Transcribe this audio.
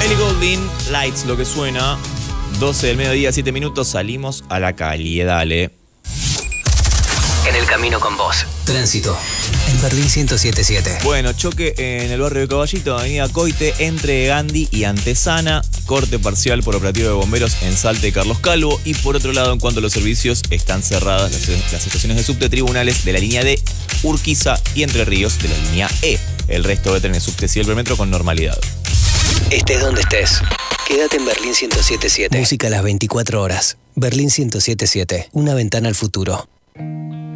Ellie Goulding, Lights, lo que suena. 12 del mediodía, 7 minutos, salimos a la calle, dale. En el camino con vos. Tránsito. En Berlín 107.7. Bueno, choque en el barrio de Caballito, avenida Coite, entre Gandhi y Antesana. Corte parcial por operativo de bomberos en Salta y Carlos Calvo. Y por otro lado, en cuanto a los servicios, están cerradas las estaciones de subte tribunales de la línea D, Urquiza y Entre Ríos de la línea E. El resto de trenes subte y el metro con normalidad. Estés donde estés. Quédate en Berlín 107.7. Música a las 24 horas. Berlín 107.7. Una ventana al futuro.